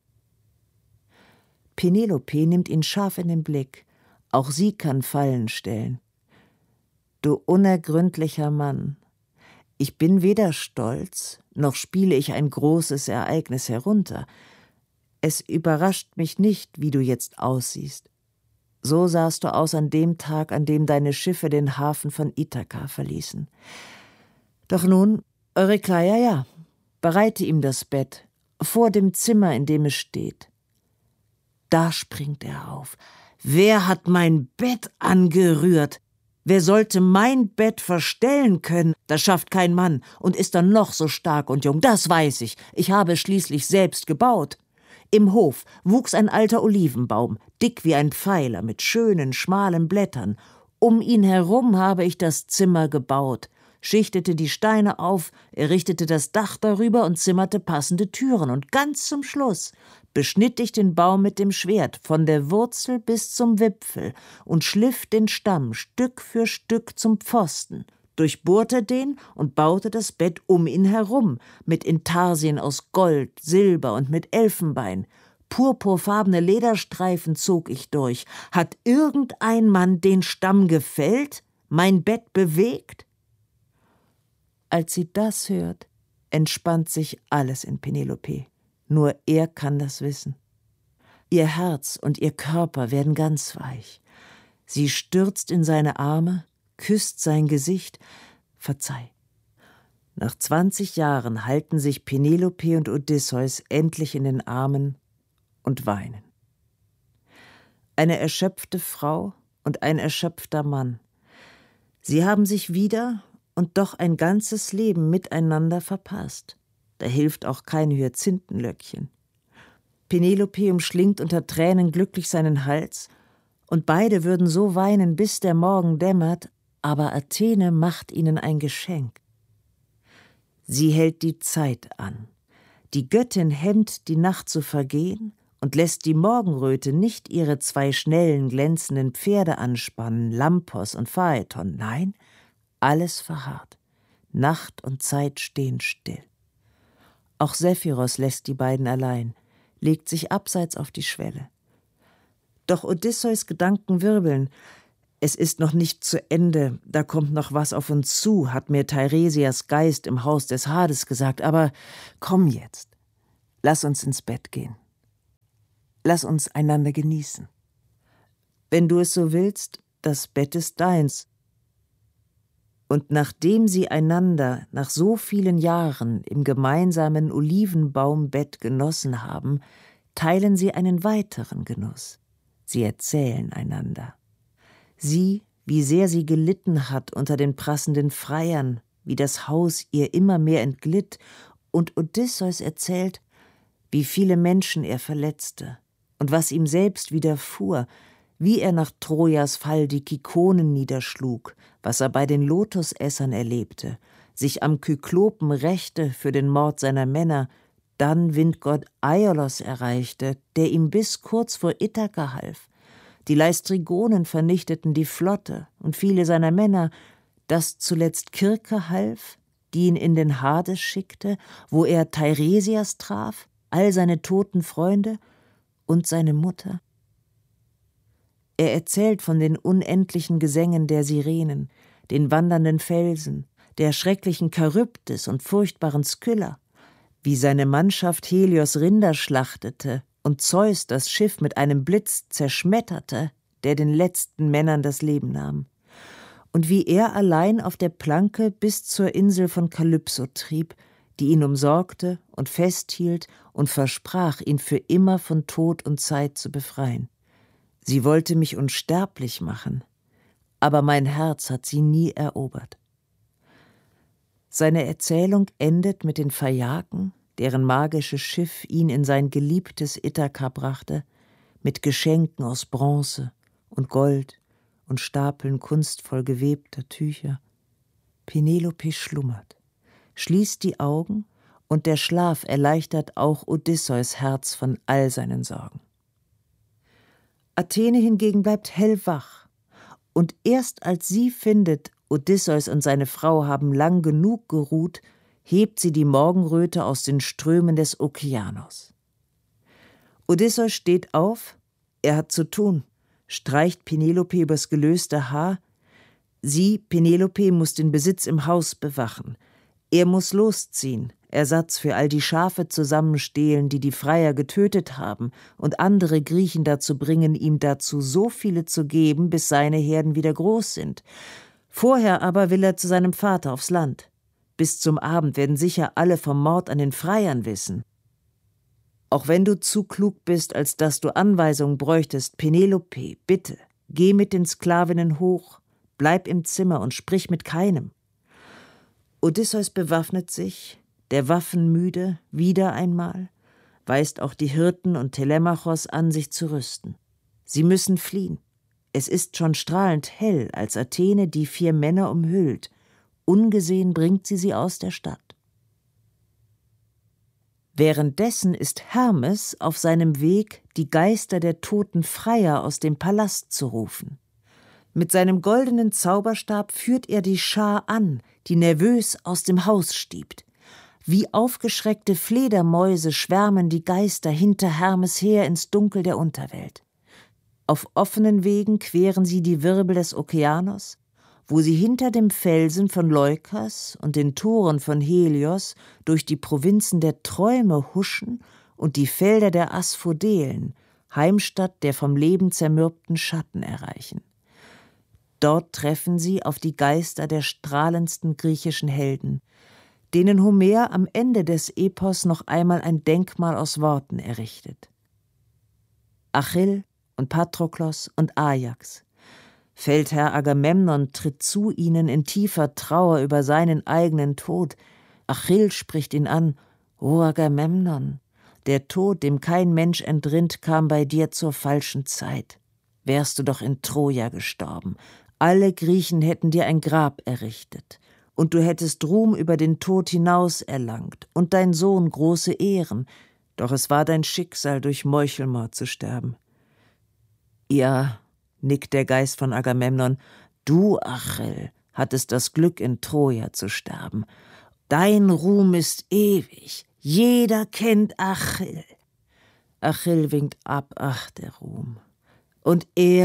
Penelope nimmt ihn scharf in den Blick. Auch sie kann Fallen stellen. Du unergründlicher Mann. Ich bin weder stolz, noch spiele ich ein großes Ereignis herunter. Es überrascht mich nicht, wie du jetzt aussiehst. So sahst du aus an dem Tag, an dem deine Schiffe den Hafen von Ithaka verließen. Doch nun, Eurykleia, ja, bereite ihm das Bett, vor dem Zimmer, in dem es steht. Da springt er auf. Wer hat mein Bett angerührt? Wer sollte mein Bett verstellen können? Das schafft kein Mann und ist dann noch so stark und jung, das weiß ich. Ich habe es schließlich selbst gebaut. Im Hof wuchs ein alter Olivenbaum, dick wie ein Pfeiler, mit schönen, schmalen Blättern. Um ihn herum habe ich das Zimmer gebaut, schichtete die Steine auf, errichtete das Dach darüber und zimmerte passende Türen. Und ganz zum Schluss beschnitt ich den Baum mit dem Schwert, von der Wurzel bis zum Wipfel, und schliff den Stamm Stück für Stück zum Pfosten, durchbohrte den und baute das Bett um ihn herum, mit Intarsien aus Gold, Silber und mit Elfenbein. Purpurfarbene Lederstreifen zog ich durch. Hat irgendein Mann den Stamm gefällt, mein Bett bewegt? Als sie das hört, entspannt sich alles in Penelope. Nur er kann das wissen. Ihr Herz und ihr Körper werden ganz weich. Sie stürzt in seine Arme, küsst sein Gesicht. Verzeih. Nach 20 Jahren halten sich Penelope und Odysseus endlich in den Armen und weinen. Eine erschöpfte Frau und ein erschöpfter Mann. Sie haben sich wieder und doch ein ganzes Leben miteinander verpasst. Da hilft auch kein Hyazinthenlöckchen. Penelope umschlingt unter Tränen glücklich seinen Hals, und beide würden so weinen, bis der Morgen dämmert, aber Athene macht ihnen ein Geschenk. Sie hält die Zeit an. Die Göttin hemmt die Nacht zu vergehen und lässt die Morgenröte nicht ihre 2 schnellen, glänzenden Pferde anspannen, Lampos und Phaeton. Nein, alles verharrt. Nacht und Zeit stehen still. Auch Sephiros lässt die beiden allein, legt sich abseits auf die Schwelle. Doch Odysseus Gedanken wirbeln. Es ist noch nicht zu Ende, da kommt noch was auf uns zu, hat mir Teiresias Geist im Haus des Hades gesagt, aber komm jetzt, lass uns ins Bett gehen. Lass uns einander genießen. Wenn du es so willst, das Bett ist deins. Und nachdem sie einander nach so vielen Jahren im gemeinsamen Olivenbaumbett genossen haben, teilen sie einen weiteren Genuss. Sie erzählen einander. Sie, wie sehr sie gelitten hat unter den prassenden Freiern, wie das Haus ihr immer mehr entglitt, und Odysseus erzählt, wie viele Menschen er verletzte und was ihm selbst widerfuhr, wie er nach Trojas Fall die Kikonen niederschlug, was er bei den Lotusessern erlebte, sich am Kyklopen rächte für den Mord seiner Männer, dann Windgott Aiolos erreichte, der ihm bis kurz vor Ithaka half. Die Leistrigonen vernichteten die Flotte und viele seiner Männer, dass zuletzt Kirke half, die ihn in den Hades schickte, wo er Teiresias traf, all seine toten Freunde und seine Mutter. Er erzählt von den unendlichen Gesängen der Sirenen, den wandernden Felsen, der schrecklichen Charybdis und furchtbaren Skylla, wie seine Mannschaft Helios Rinder schlachtete und Zeus das Schiff mit einem Blitz zerschmetterte, der den letzten Männern das Leben nahm, und wie er allein auf der Planke bis zur Insel von Kalypso trieb, die ihn umsorgte und festhielt und versprach, ihn für immer von Tod und Zeit zu befreien. Sie wollte mich unsterblich machen, aber mein Herz hat sie nie erobert. Seine Erzählung endet mit den Phaiaken, deren magisches Schiff ihn in sein geliebtes Ithaka brachte, mit Geschenken aus Bronze und Gold und Stapeln kunstvoll gewebter Tücher. Penelope schlummert, schließt die Augen, und der Schlaf erleichtert auch Odysseus Herz von all seinen Sorgen. Athene hingegen bleibt hellwach, und erst als sie findet, Odysseus und seine Frau haben lang genug geruht, hebt sie die Morgenröte aus den Strömen des Okeanos. Odysseus steht auf, er hat zu tun, streicht Penelope übers gelöste Haar. Sie, Penelope, muss den Besitz im Haus bewachen. Er muss losziehen, Ersatz für all die Schafe zusammenstehlen, die die Freier getötet haben, und andere Griechen dazu bringen, ihm dazu so viele zu geben, bis seine Herden wieder groß sind. Vorher aber will er zu seinem Vater aufs Land. Bis zum Abend werden sicher alle vom Mord an den Freiern wissen. Auch wenn du zu klug bist, als dass du Anweisungen bräuchtest, Penelope, bitte, geh mit den Sklavinnen hoch, bleib im Zimmer und sprich mit keinem. Odysseus bewaffnet sich, der Waffen müde, wieder einmal, weist auch die Hirten und Telemachos an, sich zu rüsten. Sie müssen fliehen. Es ist schon strahlend hell, als Athene die 4 Männer umhüllt. Ungesehen bringt sie aus der Stadt. Währenddessen ist Hermes auf seinem Weg, die Geister der toten Freier aus dem Palast zu rufen. Mit seinem goldenen Zauberstab führt er die Schar an, die nervös aus dem Haus stiebt. Wie aufgeschreckte Fledermäuse schwärmen die Geister hinter Hermes her ins Dunkel der Unterwelt. Auf offenen Wegen queren sie die Wirbel des Okeanos, wo sie hinter dem Felsen von Leukas und den Toren von Helios durch die Provinzen der Träume huschen und die Felder der Asphodelen, Heimstatt der vom Leben zermürbten Schatten, erreichen. Dort treffen sie auf die Geister der strahlendsten griechischen Helden, denen Homer am Ende des Epos noch einmal ein Denkmal aus Worten errichtet. Achill und Patroklos und Ajax. Feldherr Agamemnon tritt zu ihnen in tiefer Trauer über seinen eigenen Tod. Achill spricht ihn an: »O Agamemnon, der Tod, dem kein Mensch entrinnt, kam bei dir zur falschen Zeit. Wärst du doch in Troja gestorben. Alle Griechen hätten dir ein Grab errichtet. Und du hättest Ruhm über den Tod hinaus erlangt und dein Sohn große Ehren. Doch es war dein Schicksal, durch Meuchelmord zu sterben.« »Ja«, nickt der Geist von Agamemnon, »du, Achill, hattest das Glück, in Troja zu sterben. Dein Ruhm ist ewig. Jeder kennt Achill.« Achill winkt ab, ach, der Ruhm. Und er,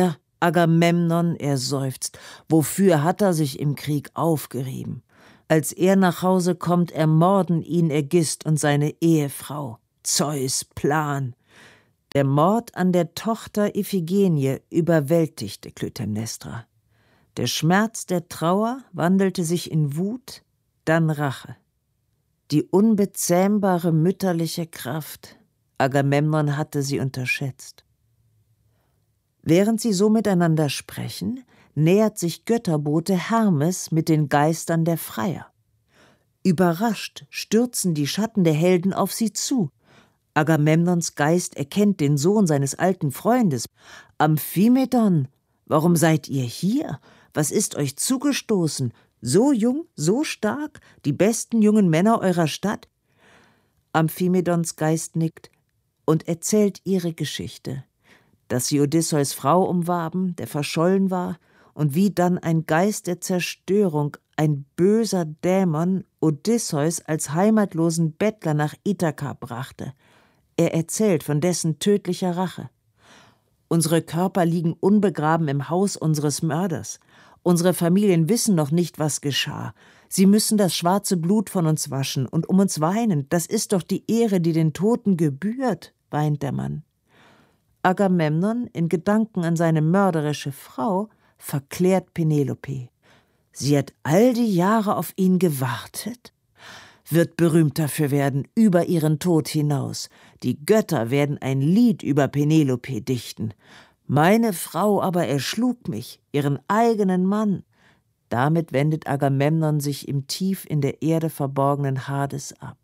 Agamemnon, er seufzt, wofür hat er sich im Krieg aufgerieben? Als er nach Hause kommt, ermorden ihn Ägist und seine Ehefrau. Zeus' Plan. Der Mord an der Tochter Iphigenie überwältigte Klytämnestra. Der Schmerz der Trauer wandelte sich in Wut, dann Rache. Die unbezähmbare mütterliche Kraft. Agamemnon hatte sie unterschätzt. Während sie so miteinander sprechen, nähert sich Götterbote Hermes mit den Geistern der Freier. Überrascht stürzen die Schatten der Helden auf sie zu. Agamemnons Geist erkennt den Sohn seines alten Freundes. Amphimedon, warum seid ihr hier? Was ist euch zugestoßen? So jung, so stark, die besten jungen Männer eurer Stadt? Amphimedons Geist nickt und erzählt ihre Geschichte, dass sie Odysseus Frau umwarben, der verschollen war, und wie dann ein Geist der Zerstörung, ein böser Dämon, Odysseus als heimatlosen Bettler nach Ithaka brachte. Er erzählt von dessen tödlicher Rache. Unsere Körper liegen unbegraben im Haus unseres Mörders. Unsere Familien wissen noch nicht, was geschah. Sie müssen das schwarze Blut von uns waschen und um uns weinen. Das ist doch die Ehre, die den Toten gebührt, weint der Mann. Agamemnon, in Gedanken an seine mörderische Frau, verklärt Penelope. Sie hat all die Jahre auf ihn gewartet? Wird berühmt dafür werden, über ihren Tod hinaus. Die Götter werden ein Lied über Penelope dichten. Meine Frau aber erschlug mich, ihren eigenen Mann. Damit wendet Agamemnon sich im tief in der Erde verborgenen Hades ab.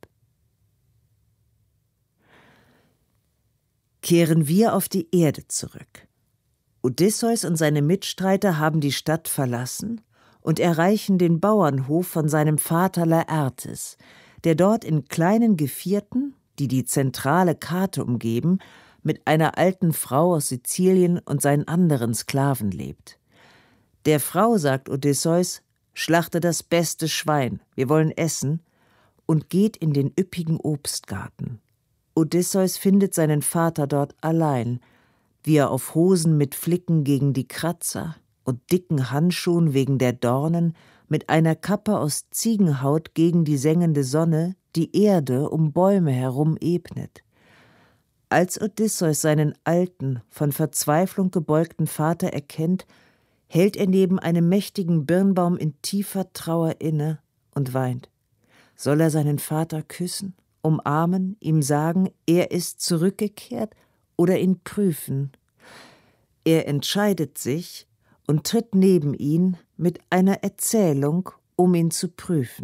Kehren wir auf die Erde zurück. Odysseus und seine Mitstreiter haben die Stadt verlassen und erreichen den Bauernhof von seinem Vater Laertes, der dort in kleinen Gevierten, die die zentrale Karte umgeben, mit einer alten Frau aus Sizilien und seinen anderen Sklaven lebt. Der Frau sagt Odysseus, schlachte das beste Schwein, wir wollen essen, und geht in den üppigen Obstgarten. Odysseus findet seinen Vater dort allein, wie er auf Hosen mit Flicken gegen die Kratzer und dicken Handschuhen wegen der Dornen mit einer Kappe aus Ziegenhaut gegen die sengende Sonne die Erde um Bäume herum ebnet. Als Odysseus seinen alten, von Verzweiflung gebeugten Vater erkennt, hält er neben einem mächtigen Birnbaum in tiefer Trauer inne und weint. Soll er seinen Vater küssen, umarmen, ihm sagen, er ist zurückgekehrt, oder ihn prüfen? Er entscheidet sich und tritt neben ihn mit einer Erzählung, um ihn zu prüfen.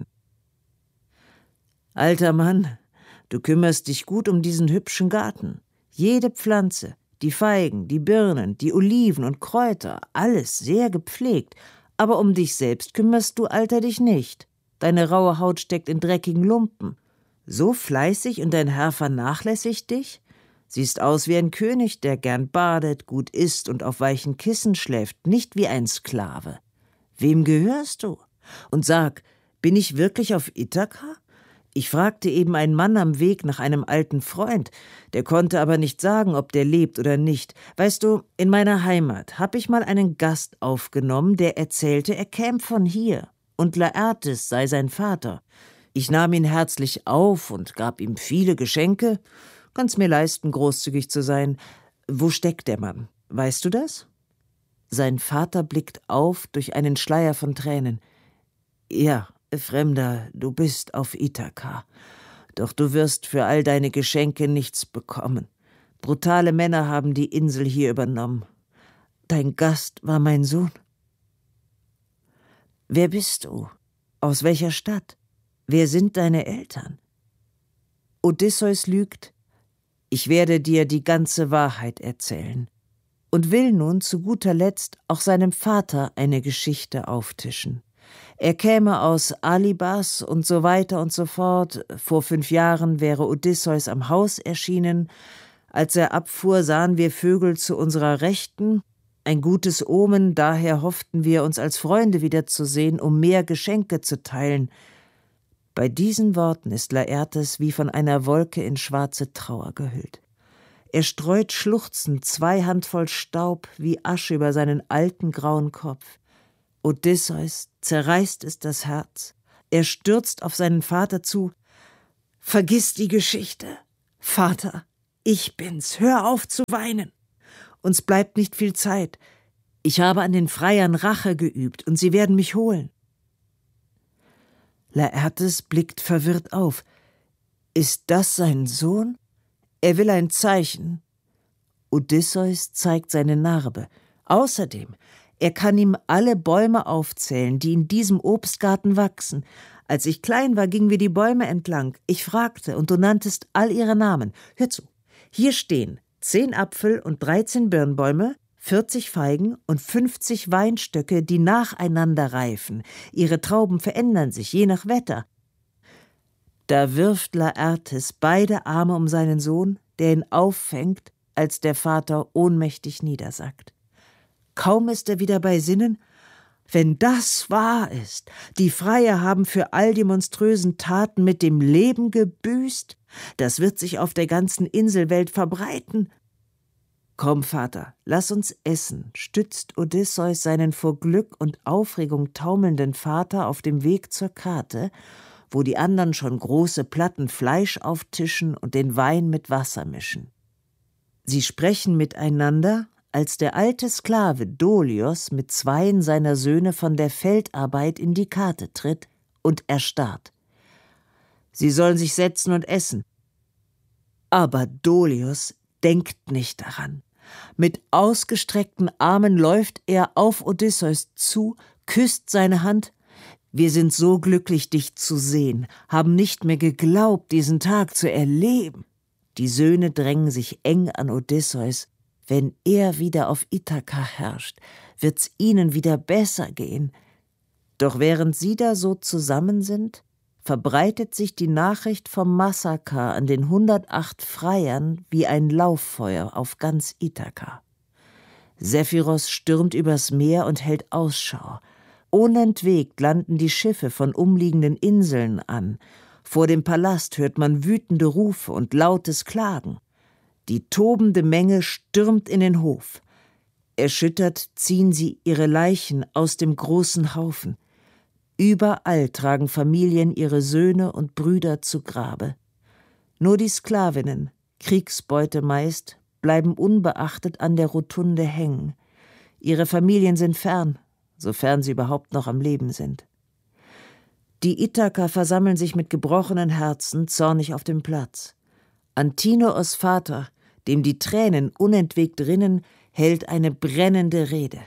Alter Mann, du kümmerst dich gut um diesen hübschen Garten. Jede Pflanze, die Feigen, die Birnen, die Oliven und Kräuter, alles sehr gepflegt. Aber um dich selbst kümmerst du, Alter, dich nicht. Deine raue Haut steckt in dreckigen Lumpen. So fleißig und dein Herr vernachlässigt dich? Siehst aus wie ein König, der gern badet, gut isst und auf weichen Kissen schläft, nicht wie ein Sklave. Wem gehörst du? Und sag, bin ich wirklich auf Ithaka? Ich fragte eben einen Mann am Weg nach einem alten Freund, der konnte aber nicht sagen, ob der lebt oder nicht. Weißt du, in meiner Heimat habe ich mal einen Gast aufgenommen, der erzählte, er käme von hier und Laertes sei sein Vater. Ich nahm ihn herzlich auf und gab ihm viele Geschenke. Kann's mir leisten, großzügig zu sein. Wo steckt der Mann? Weißt du das? Sein Vater blickt auf durch einen Schleier von Tränen. Ja, Fremder, du bist auf Ithaka. Doch du wirst für all deine Geschenke nichts bekommen. Brutale Männer haben die Insel hier übernommen. Dein Gast war mein Sohn. Wer bist du? Aus welcher Stadt? Wer sind deine Eltern? Odysseus lügt. Ich werde dir die ganze Wahrheit erzählen und will nun zu guter Letzt auch seinem Vater eine Geschichte auftischen. Er käme aus Alybas und so weiter und so fort. Vor 5 Jahren wäre Odysseus am Haus erschienen. Als er abfuhr, sahen wir Vögel zu unserer Rechten. Ein gutes Omen, daher hofften wir, uns als Freunde wiederzusehen, um mehr Geschenke zu teilen. Bei diesen Worten ist Laertes wie von einer Wolke in schwarze Trauer gehüllt. Er streut schluchzend 2 Handvoll Staub wie Asche über seinen alten grauen Kopf. Odysseus zerreißt es das Herz. Er stürzt auf seinen Vater zu. »Vergiss die Geschichte. Vater, ich bin's. Hör auf zu weinen. Uns bleibt nicht viel Zeit. Ich habe an den Freiern Rache geübt und sie werden mich holen.« Laertes blickt verwirrt auf. Ist das sein Sohn? Er will ein Zeichen. Odysseus zeigt seine Narbe. Außerdem, er kann ihm alle Bäume aufzählen, die in diesem Obstgarten wachsen. Als ich klein war, gingen wir die Bäume entlang. Ich fragte, und du nanntest all ihre Namen. Hör zu, hier stehen 10 Apfel- und 13 Birnbäume, 40 Feigen und 50 Weinstöcke, die nacheinander reifen. Ihre Trauben verändern sich, je nach Wetter. Da wirft Laertes beide Arme um seinen Sohn, der ihn auffängt, als der Vater ohnmächtig niedersackt. Kaum ist er wieder bei Sinnen. Wenn das wahr ist, die Freier haben für all die monströsen Taten mit dem Leben gebüßt, das wird sich auf der ganzen Inselwelt verbreiten. »Komm, Vater, lass uns essen«, stützt Odysseus seinen vor Glück und Aufregung taumelnden Vater auf dem Weg zur Karte, wo die anderen schon große Platten Fleisch auftischen und den Wein mit Wasser mischen. Sie sprechen miteinander, als der alte Sklave Dolios mit 2 seiner Söhne von der Feldarbeit in die Karte tritt und erstarrt. Sie sollen sich setzen und essen. Aber Dolios denkt nicht daran. Mit ausgestreckten Armen läuft er auf Odysseus zu, küsst seine Hand. »Wir sind so glücklich, dich zu sehen, haben nicht mehr geglaubt, diesen Tag zu erleben.« Die Söhne drängen sich eng an Odysseus. Wenn er wieder auf Ithaka herrscht, wird's ihnen wieder besser gehen. Doch während sie da so zusammen sind, verbreitet sich die Nachricht vom Massaker an den 108 Freiern wie ein Lauffeuer auf ganz Ithaka. Sephiros stürmt übers Meer und hält Ausschau. Unentwegt landen die Schiffe von umliegenden Inseln an. Vor dem Palast hört man wütende Rufe und lautes Klagen. Die tobende Menge stürmt in den Hof. Erschüttert ziehen sie ihre Leichen aus dem großen Haufen. Überall tragen Familien ihre Söhne und Brüder zu Grabe. Nur die Sklavinnen, Kriegsbeute meist, bleiben unbeachtet an der Rotunde hängen. Ihre Familien sind fern, sofern sie überhaupt noch am Leben sind. Die Ithaker versammeln sich mit gebrochenen Herzen zornig auf dem Platz. Antinoos Vater, dem die Tränen unentwegt rinnen, hält eine brennende Rede.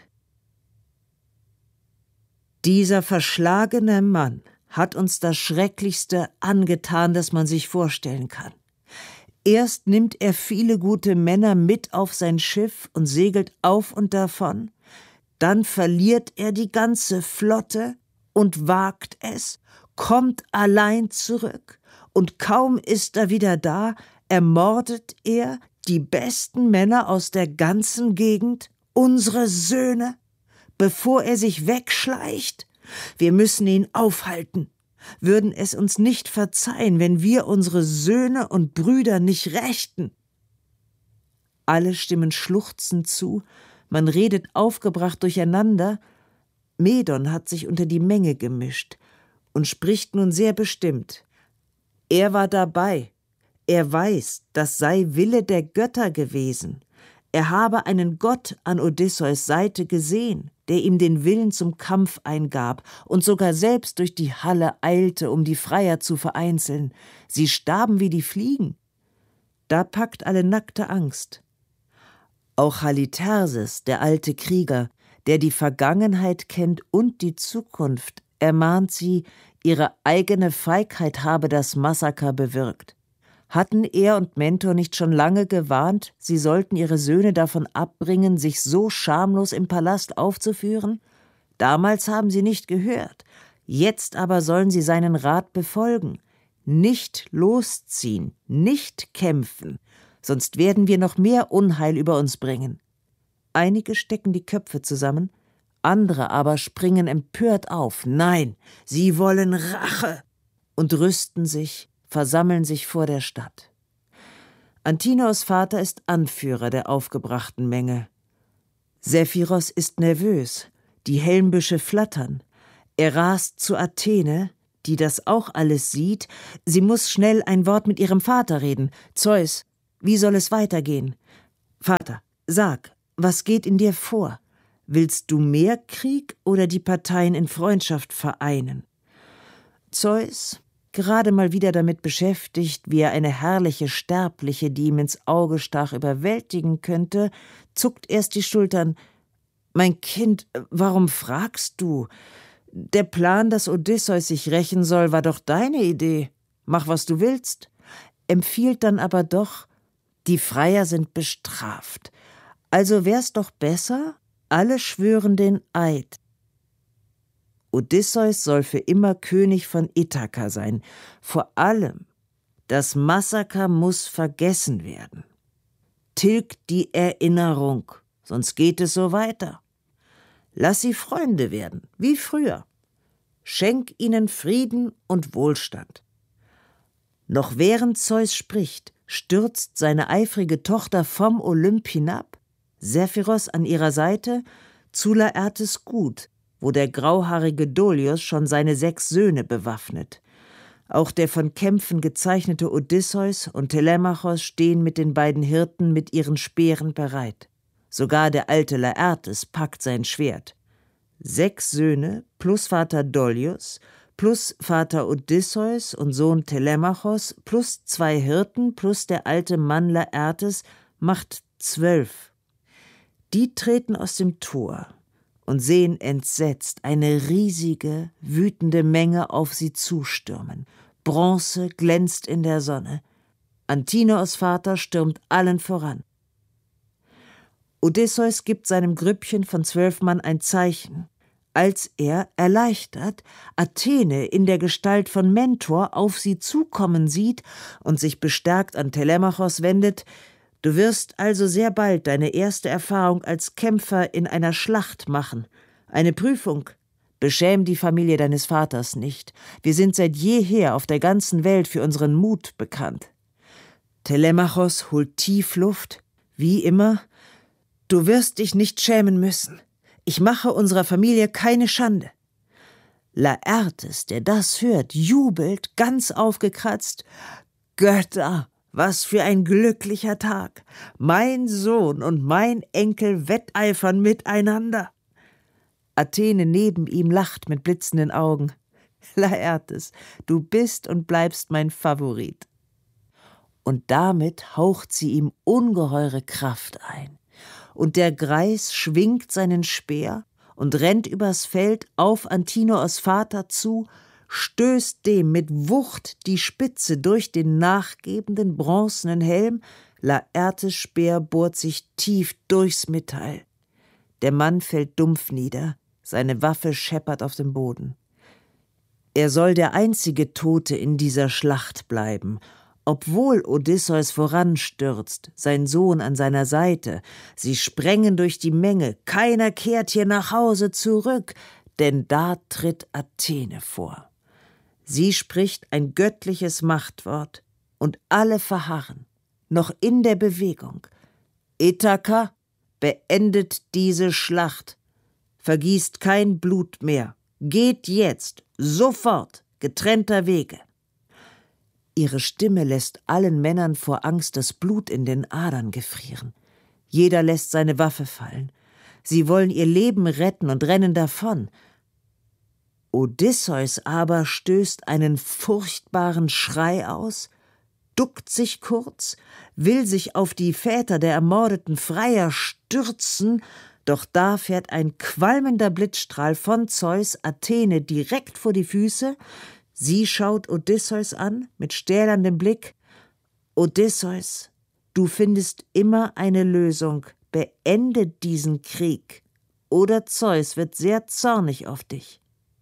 Dieser verschlagene Mann hat uns das Schrecklichste angetan, das man sich vorstellen kann. Erst nimmt er viele gute Männer mit auf sein Schiff und segelt auf und davon. Dann verliert er die ganze Flotte und wagt es, kommt allein zurück. Und kaum ist er wieder da, ermordet er die besten Männer aus der ganzen Gegend, unsere Söhne, bevor er sich wegschleicht. Wir müssen ihn aufhalten, würden es uns nicht verzeihen, wenn wir unsere Söhne und Brüder nicht rächten. Alle stimmen schluchzend zu, man redet aufgebracht durcheinander. Medon hat sich unter die Menge gemischt und spricht nun sehr bestimmt. Er war dabei. Er weiß, das sei Wille der Götter gewesen. Er habe einen Gott an Odysseus Seite gesehen, der ihm den Willen zum Kampf eingab und sogar selbst durch die Halle eilte, um die Freier zu vereinzeln. Sie starben wie die Fliegen. Da packt alle nackte Angst. Auch Halitherses, der alte Krieger, der die Vergangenheit kennt und die Zukunft, ermahnt sie, ihre eigene Feigheit habe das Massaker bewirkt. Hatten er und Mentor nicht schon lange gewarnt, sie sollten ihre Söhne davon abbringen, sich so schamlos im Palast aufzuführen? Damals haben sie nicht gehört, jetzt aber sollen sie seinen Rat befolgen. Nicht losziehen, nicht kämpfen, sonst werden wir noch mehr Unheil über uns bringen. Einige stecken die Köpfe zusammen, andere aber springen empört auf. Nein, sie wollen Rache und rüsten sich, versammeln sich vor der Stadt. Antinoos Vater ist Anführer der aufgebrachten Menge. Sephiros ist nervös, die Helmbüsche flattern. Er rast zu Athene, die das auch alles sieht. Sie muss schnell ein Wort mit ihrem Vater reden. Zeus, wie soll es weitergehen? Vater, sag, was geht in dir vor? Willst du mehr Krieg oder die Parteien in Freundschaft vereinen? Zeus, gerade mal wieder damit beschäftigt, wie er eine herrliche Sterbliche, die ihm ins Auge stach, überwältigen könnte, zuckt erst die Schultern. »Mein Kind, warum fragst du? Der Plan, dass Odysseus sich rächen soll, war doch deine Idee. Mach, was du willst«, empfiehlt dann aber doch, die Freier sind bestraft. Also wär's doch besser, alle schwören den Eid. Odysseus soll für immer König von Ithaka sein. Vor allem, das Massaker muss vergessen werden. Tilgt die Erinnerung, sonst geht es so weiter. Lass sie Freunde werden, wie früher. Schenk ihnen Frieden und Wohlstand. Noch während Zeus spricht, stürzt seine eifrige Tochter vom Olymp hinab, Sephiros an ihrer Seite, zu Laertes Gut, wo der grauhaarige Dolios schon seine 6 Söhne bewaffnet. Auch der von Kämpfen gezeichnete Odysseus und Telemachos stehen mit den beiden Hirten mit ihren Speeren bereit. Sogar der alte Laertes packt sein Schwert. 6 Söhne plus Vater Dolios plus Vater Odysseus und Sohn Telemachos plus 2 Hirten plus der alte Mann Laertes macht 12. Die treten aus dem Tor und sehen entsetzt eine riesige, wütende Menge auf sie zustürmen. Bronze glänzt in der Sonne. Antinoos Vater stürmt allen voran. Odysseus gibt seinem Grüppchen von 12 Mann ein Zeichen, als er, erleichtert, Athene in der Gestalt von Mentor auf sie zukommen sieht und sich bestärkt an Telemachos wendet: Du wirst also sehr bald deine erste Erfahrung als Kämpfer in einer Schlacht machen. Eine Prüfung. Beschäm die Familie deines Vaters nicht. Wir sind seit jeher auf der ganzen Welt für unseren Mut bekannt. Telemachos holt tief Luft, wie immer. Du wirst dich nicht schämen müssen. Ich mache unserer Familie keine Schande. Laertes, der das hört, jubelt, ganz aufgekratzt. Götter! Was für ein glücklicher Tag! Mein Sohn und mein Enkel wetteifern miteinander. Athene neben ihm lacht mit blitzenden Augen. Laertes, du bist und bleibst mein Favorit. Und damit haucht sie ihm ungeheure Kraft ein. Und der Greis schwingt seinen Speer und rennt übers Feld auf Antinoos Vater zu, stößt dem mit Wucht die Spitze durch den nachgebenden bronzenen Helm. Laertes Speer bohrt sich tief durchs Metall. Der Mann fällt dumpf nieder, seine Waffe scheppert auf dem Boden. Er soll der einzige Tote in dieser Schlacht bleiben, obwohl Odysseus voranstürzt, sein Sohn an seiner Seite. Sie sprengen durch die Menge, keiner kehrt hier nach Hause zurück, denn da tritt Athene vor. Sie spricht ein göttliches Machtwort, und alle verharren, noch in der Bewegung. Ithaka, beendet diese Schlacht, vergießt kein Blut mehr, geht jetzt, sofort, getrennter Wege. Ihre Stimme lässt allen Männern vor Angst das Blut in den Adern gefrieren. Jeder lässt seine Waffe fallen. Sie wollen ihr Leben retten und rennen davon. Odysseus aber stößt einen furchtbaren Schrei aus, duckt sich kurz, will sich auf die Väter der ermordeten Freier stürzen, doch da fährt ein qualmender Blitzstrahl von Zeus Athene direkt vor die Füße. Sie schaut Odysseus an mit stählerndem Blick. Odysseus, du findest immer eine Lösung. Beende diesen Krieg, oder Zeus wird sehr zornig auf dich.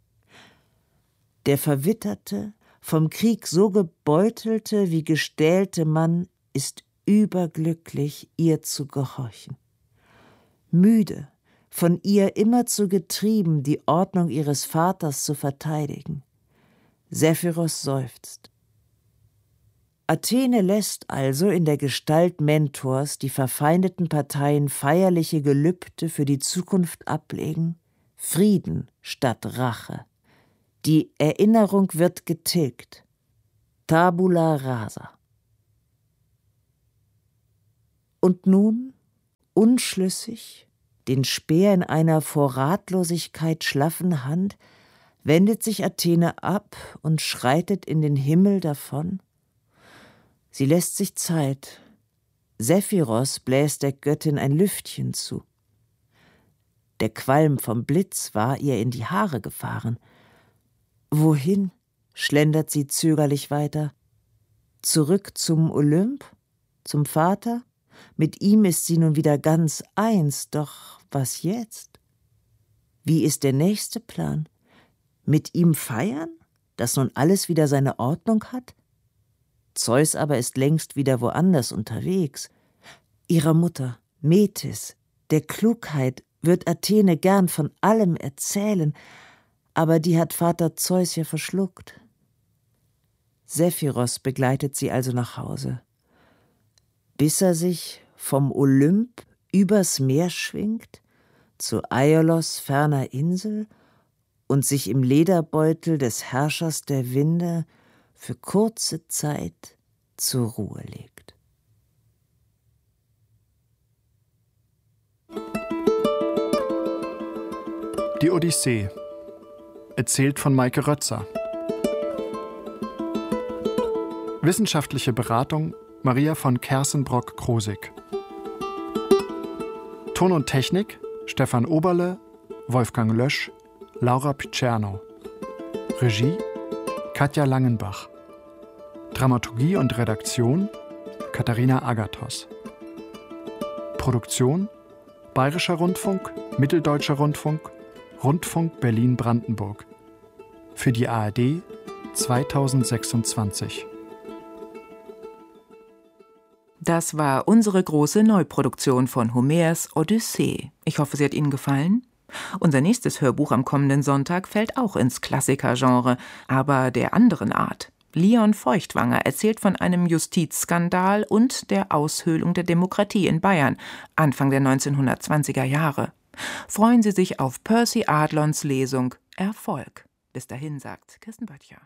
Der verwitterte, vom Krieg so gebeutelte wie gestählte Mann ist überglücklich, ihr zu gehorchen. Müde, von ihr immerzu getrieben, die Ordnung ihres Vaters zu verteidigen. Sephiros seufzt. Athene lässt also in der Gestalt Mentors die verfeindeten Parteien feierliche Gelübde für die Zukunft ablegen, Frieden statt Rache. Die Erinnerung wird getilgt. Tabula rasa. Und nun, unschlüssig, den Speer in einer vor Ratlosigkeit schlaffen Hand, wendet sich Athene ab und schreitet in den Himmel davon. Sie lässt sich Zeit. Sephiros bläst der Göttin ein Lüftchen zu. Der Qualm vom Blitz war ihr in die Haare gefahren. Wohin? Schlendert sie zögerlich weiter. Zurück zum Olymp? Zum Vater? Mit ihm ist sie nun wieder ganz eins, doch was jetzt? Wie ist der nächste Plan? Mit ihm feiern, dass nun alles wieder seine Ordnung hat? Zeus aber ist längst wieder woanders unterwegs. Ihrer Mutter, Metis, der Klugheit, wird Athene gern von allem erzählen, aber die hat Vater Zeus ja verschluckt. Sephiros begleitet sie also nach Hause. Bis er sich vom Olymp übers Meer schwingt, zu Aiolos ferner Insel und sich im Lederbeutel des Herrschers der Winde für kurze Zeit zur Ruhe legt. Die Odyssee, erzählt von Maike Rötzer. Wissenschaftliche Beratung Maria von Kersenbrock-Krosig. Ton und Technik Stefan Oberle, Wolfgang Lösch, Laura Picerno. Regie Katja Langenbach. Dramaturgie und Redaktion Katharina Agathos. Produktion Bayerischer Rundfunk, Mitteldeutscher Rundfunk, Rundfunk Berlin-Brandenburg. Für die ARD 2026. Das war unsere große Neuproduktion von Homers Odyssee. Ich hoffe, sie hat Ihnen gefallen. Unser nächstes Hörbuch am kommenden Sonntag fällt auch ins Klassikergenre, aber der anderen Art. Leon Feuchtwanger erzählt von einem Justizskandal und der Aushöhlung der Demokratie in Bayern, Anfang der 1920er Jahre. Freuen Sie sich auf Percy Adlons Lesung Erfolg. Bis dahin, sagt Kirsten Böttcher.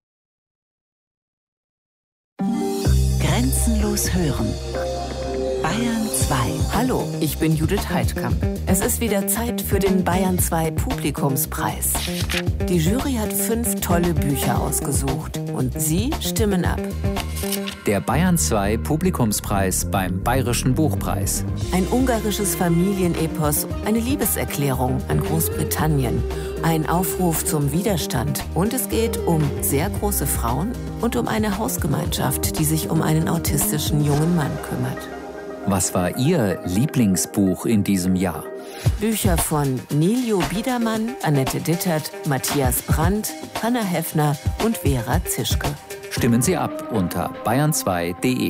Grenzenlos hören. Bayern 2. Hallo, ich bin Judith Heidkamp. Es ist wieder Zeit für den Bayern 2 Publikumspreis. Die Jury hat 5 tolle Bücher ausgesucht und Sie stimmen ab. Der Bayern 2 Publikumspreis beim Bayerischen Buchpreis. Ein ungarisches Familienepos, eine Liebeserklärung an Großbritannien, ein Aufruf zum Widerstand und es geht um sehr große Frauen und um eine Hausgemeinschaft, die sich um einen autistischen jungen Mann kümmert. Was war Ihr Lieblingsbuch in diesem Jahr? Bücher von Nilio Biedermann, Annette Dittert, Matthias Brandt, Hanna Heffner und Vera Zischke. Stimmen Sie ab unter bayern2.de.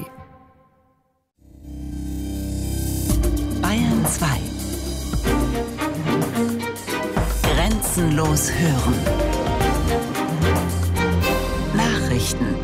Bayern 2. Grenzenlos hören. Nachrichten.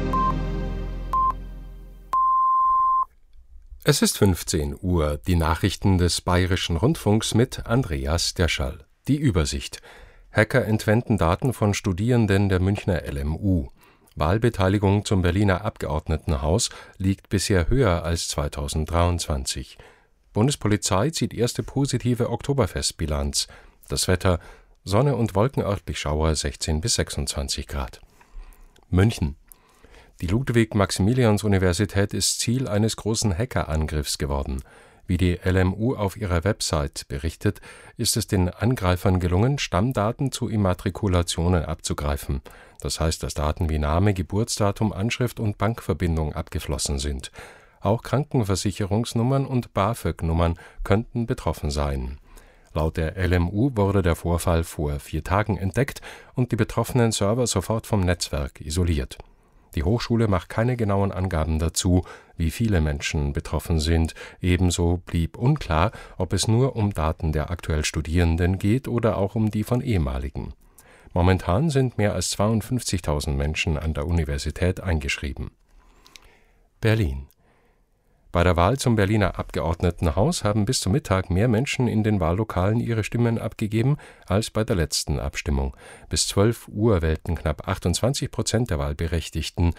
Es ist 15 Uhr, die Nachrichten des Bayerischen Rundfunks mit Andreas Derschall. Die Übersicht. Hacker entwenden Daten von Studierenden der Münchner LMU. Wahlbeteiligung zum Berliner Abgeordnetenhaus liegt bisher höher als 2023. Bundespolizei zieht erste positive Oktoberfestbilanz. Das Wetter: Sonne und Wolken, örtlich Schauer 16 bis 26 Grad. München. Die Ludwig-Maximilians-Universität ist Ziel eines großen Hackerangriffs geworden. Wie die LMU auf ihrer Website berichtet, ist es den Angreifern gelungen, Stammdaten zu Immatrikulationen abzugreifen. Das heißt, dass Daten wie Name, Geburtsdatum, Anschrift und Bankverbindung abgeflossen sind. Auch Krankenversicherungsnummern und BAföG-Nummern könnten betroffen sein. Laut der LMU wurde der Vorfall vor 4 Tagen entdeckt und die betroffenen Server sofort vom Netzwerk isoliert. Die Hochschule macht keine genauen Angaben dazu, wie viele Menschen betroffen sind. Ebenso blieb unklar, ob es nur um Daten der aktuell Studierenden geht oder auch um die von ehemaligen. Momentan sind mehr als 52.000 Menschen an der Universität eingeschrieben. Berlin. Bei der Wahl zum Berliner Abgeordnetenhaus haben bis zum Mittag mehr Menschen in den Wahllokalen ihre Stimmen abgegeben als bei der letzten Abstimmung. Bis 12 Uhr wählten knapp 28% der Wahlberechtigten.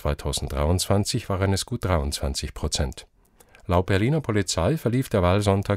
2023 waren es gut 23%. Laut Berliner Polizei verlief der Wahlsonntag